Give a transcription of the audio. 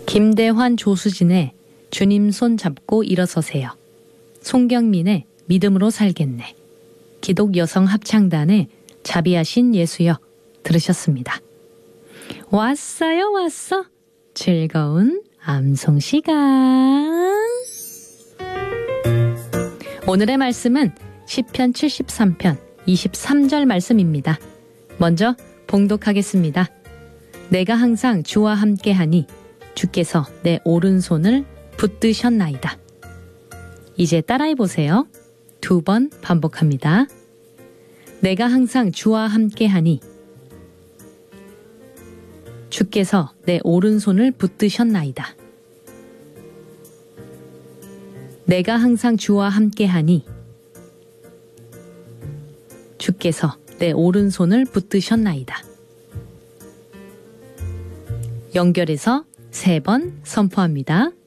김대환 조수진의 주님 손 잡고 일어서세요. 송경민의 믿음으로 살겠네. 기독 여성 합창단의 자비하신 예수여 들으셨습니다. 왔어요 왔어. 즐거운 암송 시간. 오늘의 말씀은 시편 73편 23절 말씀입니다. 먼저 봉독하겠습니다. 내가 항상 주와 함께하니 주께서 내 오른손을 붙드셨나이다. 이제 따라해보세요. 2번 반복합니다. 내가 항상 주와 함께하니 주께서 내 오른손을 붙드셨나이다. 내가 항상 주와 함께하니 주께서 내 오른손을 붙드셨나이다. 연결해서 3번 선포합니다.